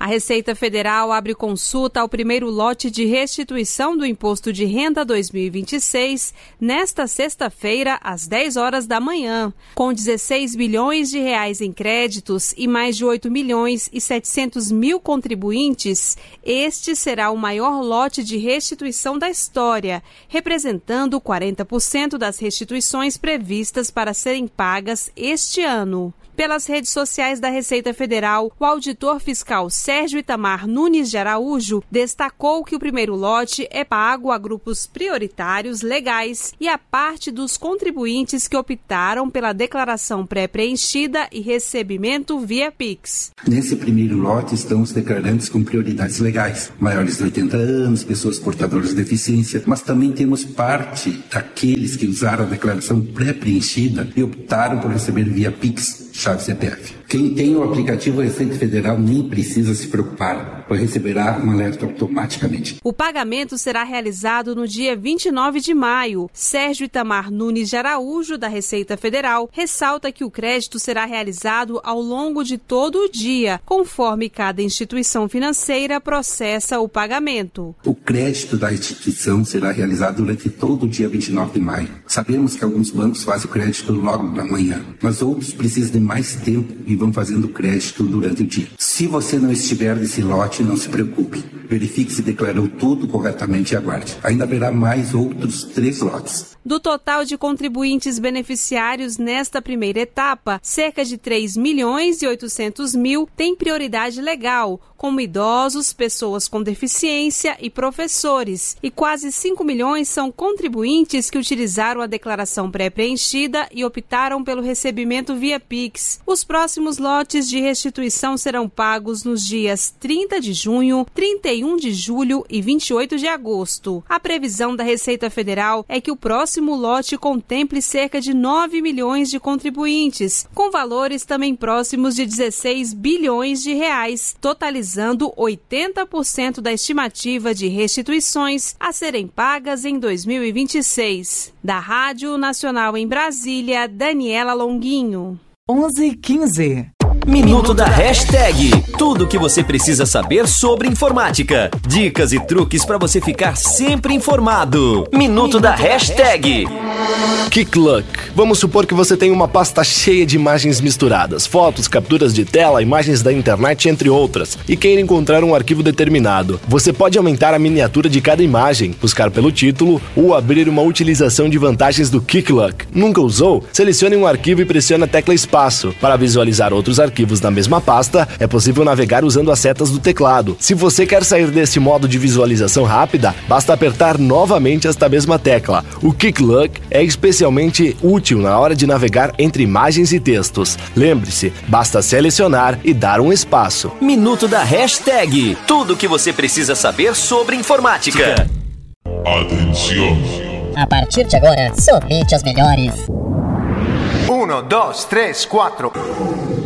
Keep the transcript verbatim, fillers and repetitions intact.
Receita Federal abre consulta ao primeiro lote de restituição do Imposto de Renda dois mil e vinte e seis nesta sexta-feira, às dez horas da manhã. Com dezesseis bilhões de reais em créditos e mais de oito milhões e setecentos mil contribuintes, este será o maior lote de restituição da história, representando quarenta por cento das restituições previstas para serem pagas este ano. Pelas redes sociais da Receita Federal, o auditor fiscal Sérgio Itamar Nunes de Araújo destacou que o primeiro lote é pago a grupos prioritários legais e a parte dos contribuintes que optaram pela declaração pré-preenchida e recebimento via Pix. Nesse primeiro lote estão os declarantes com prioridades legais, maiores de oitenta anos, pessoas portadoras de deficiência, mas também temos parte daqueles que usaram a declaração pré-preenchida e optaram por receber via Pix, chave C P F. Quem tem o aplicativo Receita Federal nem precisa se preocupar, pois receberá um alerta automaticamente. O pagamento será realizado no dia vinte e nove de maio. Sérgio Itamar Nunes de Araújo, da Receita Federal, ressalta que o crédito será realizado ao longo de todo o dia, conforme cada instituição financeira processa o pagamento. O crédito da instituição será realizado durante todo o dia vinte e nove de maio. Sabemos que alguns bancos fazem o crédito logo na manhã, mas outros precisam de mais tempo e vão fazendo crédito durante o dia. Se você não estiver nesse lote, não se preocupe. Verifique se declarou tudo corretamente e aguarde. Ainda haverá mais outros três lotes. Do total de contribuintes beneficiários nesta primeira etapa, cerca de três milhões e oitocentos mil têm prioridade legal, como idosos, pessoas com deficiência e professores, e quase cinco milhões são contribuintes que utilizaram a declaração pré-preenchida e optaram pelo recebimento via Pix. Os próximos lotes de restituição serão pagos nos dias trinta de junho, trinta e um de julho e vinte e oito de agosto. A previsão da Receita Federal é que o próximo lote contemple cerca de nove milhões de contribuintes, com valores também próximos de dezesseis bilhões de reais, totalizando oitenta por cento da estimativa de restituições a serem pagas em dois mil e vinte e seis. Da Rádio Nacional em Brasília, Daniela Longuinho. onze e quinze. Minuto da Hashtag. Tudo o que você precisa saber sobre informática. Dicas e truques para você ficar sempre informado. Minuto da Hashtag. KickLuck. Vamos supor que você tem uma pasta cheia de imagens misturadas, fotos, capturas de tela, imagens da internet, entre outras, e queira encontrar um arquivo determinado. Você pode aumentar a miniatura de cada imagem, buscar pelo título ou abrir uma utilização de vantagens do KickLuck. Nunca usou? Selecione um arquivo e pressione a tecla espaço. Para visualizar outros arquivos na mesma pasta, é possível navegar usando as setas do teclado. Se você quer sair desse modo de visualização rápida, basta apertar novamente esta mesma tecla. O KickLuck é especialmente útil na hora de navegar entre imagens e textos. Lembre-se, basta selecionar e dar um espaço. Minuto da Hashtag. Tudo o que você precisa saber sobre informática. Atenção! A partir de agora, somente as melhores. Um, dois, três, quatro.